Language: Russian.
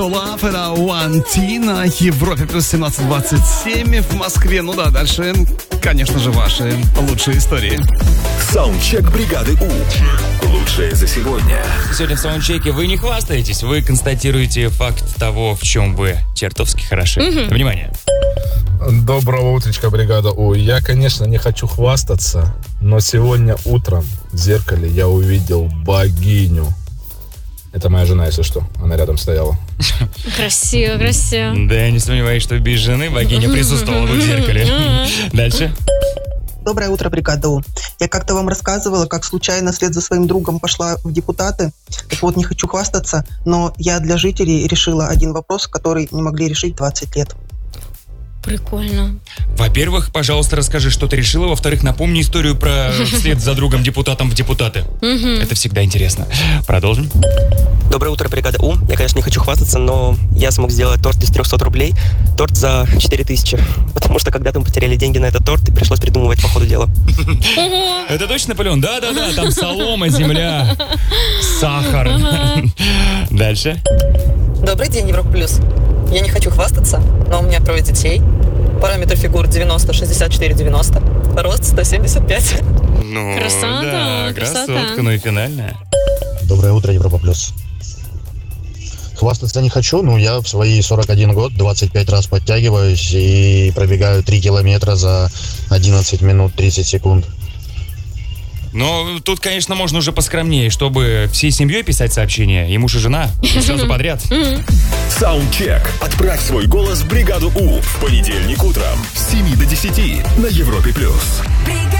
Love, это One T на Европе плюс 17:27 в Москве. Ну да, дальше, конечно же, ваши лучшие истории. Саундчек бригады У. Лучшее за сегодня. Сегодня в саундчеке вы не хвастаетесь, вы констатируете факт того, в чем вы чертовски хороши. Внимание. Доброго утречка, бригада У. Я, конечно, не хочу хвастаться, но сегодня утром в зеркале я увидел богиню. Это моя жена, если что. Она рядом стояла. Красиво, красиво. Да, я не сомневаюсь, что без жены богиня присутствовала бы в зеркале. Дальше. Доброе утро, бригада У. Я как-то вам рассказывала, как случайно вслед за своим другом пошла в депутаты. Так вот, не хочу хвастаться, но я для жителей решила один вопрос, который не могли решить 20 лет. Прикольно. Во-первых, пожалуйста, расскажи, что ты решила. Во-вторых, напомни историю про вслед за другом депутатом в депутаты. Это всегда интересно. Продолжим. Доброе утро, бригада У. Я, конечно, не хочу хвастаться, но я смог сделать торт из 300 рублей. Торт за 4000. Потому что когда-то мы потеряли деньги на этот торт и пришлось придумывать по ходу дела. Это точно Наполеон? Да-да-да, там солома, земля, сахар. Дальше. Добрый день, Европа Плюс. Я не хочу хвастаться, но у меня 3 детей. Параметр фигур 90, 64, 90. Рост 175. Ну, Красота, да, красота. красотка, ну и финальная. Доброе утро, Европа Плюс. Хвастаться не хочу, но я в свои 41 год 25 раз подтягиваюсь и пробегаю 3 километра за 11 минут 30 секунд. Но тут, конечно, можно уже поскромнее, чтобы всей семьей писать сообщения, и муж, и жена, и сразу подряд. Саундчек. Отправь свой голос в бригаду У в понедельник утром с 7 до 10 на Европе плюс.